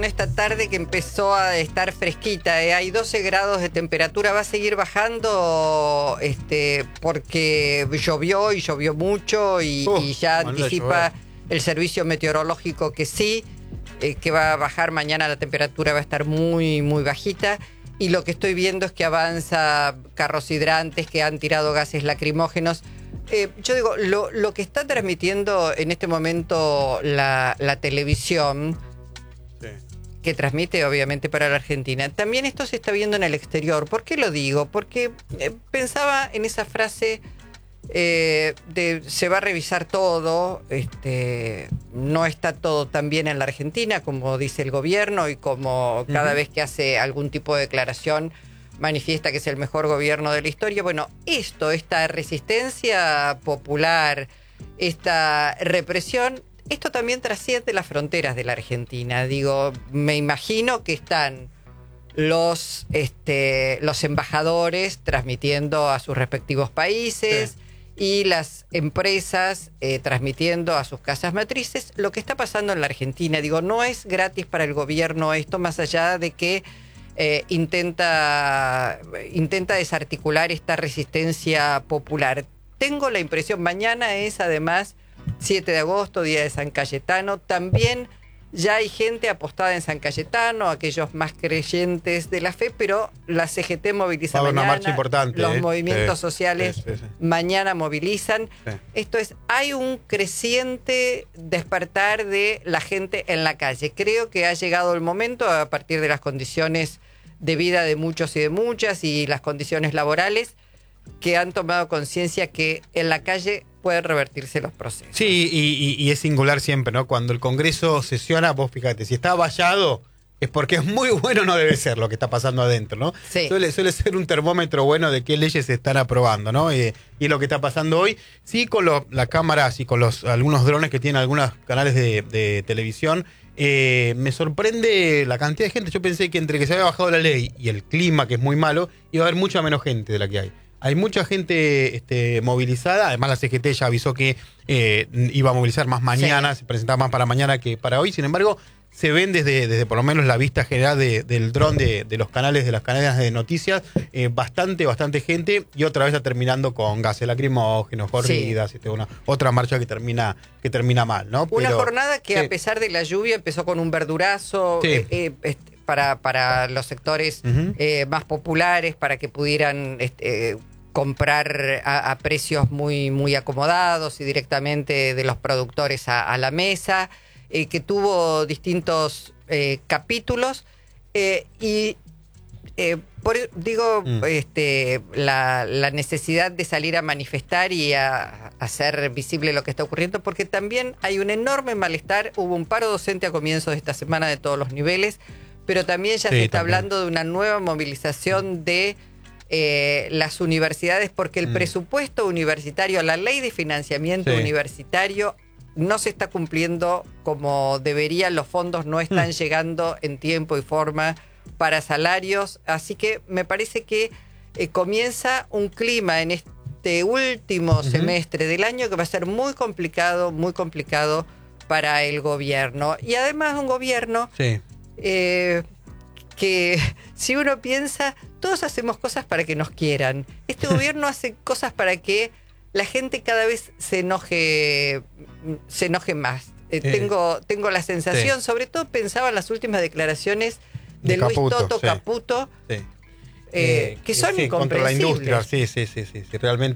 Esta tarde que empezó a estar fresquita, hay 12 grados de temperatura, va a seguir bajando porque llovió mucho y ya anticipa el servicio meteorológico que sí, que va a bajar mañana, la temperatura va a estar muy, muy bajita. Y lo que estoy viendo es que avanza carros hidrantes que han tirado gases lacrimógenos. Yo digo, lo que está transmitiendo en este momento la televisión, sí, que transmite obviamente para la Argentina, también esto se está viendo en el exterior. ¿Por qué lo digo? Porque pensaba en esa frase de se va a revisar todo, no está todo tan bien en la Argentina como dice el gobierno y como cada vez que hace algún tipo de declaración manifiesta que es el mejor gobierno de la historia. Bueno, esta resistencia popular, esta represión, esto también trasciende las fronteras de la Argentina. Digo, me imagino que están los embajadores transmitiendo a sus respectivos países, sí, y las empresas transmitiendo a sus casas matrices lo que está pasando en la Argentina. Digo, no es gratis para el gobierno esto, más allá de que intenta desarticular esta resistencia popular. Tengo la impresión, mañana es además 7 de agosto, día de San Cayetano, también ya hay gente apostada en San Cayetano, aquellos más creyentes de la fe, pero la CGT moviliza mañana, una marcha importante, los movimientos sociales mañana movilizan. Sí. Esto es, hay un creciente despertar de la gente en la calle. Creo que ha llegado el momento, a partir de las condiciones de vida de muchos y de muchas y las condiciones laborales, que han tomado conciencia que en la calle pueden revertirse los procesos. Sí, y es singular siempre, ¿no? Cuando el Congreso sesiona, vos fíjate, si está vallado es porque es muy bueno, no debe ser lo que está pasando adentro, ¿no? Sí. Suele ser un termómetro bueno de qué leyes se están aprobando, ¿no? Y lo que está pasando hoy, sí, con las cámaras y con algunos drones que tienen algunos canales de televisión, me sorprende la cantidad de gente. Yo pensé que entre que se había bajado la ley y el clima, que es muy malo, iba a haber mucha menos gente de la que hay. Hay mucha gente movilizada, además la CGT ya avisó que iba a movilizar más mañana, sí, se presentaba más para mañana que para hoy. Sin embargo, se ven desde por lo menos la vista general del dron de los canales, de las cadenas de noticias, bastante gente, y otra vez está terminando con gases lacrimógenos, corridas, sí, otra marcha que termina mal, ¿no? Una jornada que a pesar de la lluvia empezó con un verdurazo, sí, para los sectores más populares, para que pudieran comprar a precios muy, muy acomodados y directamente de los productores a la mesa, que tuvo distintos capítulos la necesidad de salir a manifestar y a hacer visible lo que está ocurriendo, porque también hay un enorme malestar. Hubo un paro docente a comienzos de esta semana de todos los niveles, pero también ya se está hablando de una nueva movilización de las universidades, porque el presupuesto universitario, la ley de financiamiento universitario, no se está cumpliendo como debería. Los fondos no están llegando en tiempo y forma para salarios, así que me parece que comienza un clima en este último semestre del año que va a ser muy complicado para el gobierno. Y además un gobierno que, si uno piensa, todos hacemos cosas para que nos quieran. Este gobierno hace cosas para que la gente cada vez se enoje más. Tengo la sensación, sobre todo pensaba en las últimas declaraciones de Luis Toto Caputo, que son incomprensibles. Contra la industria, sí, realmente.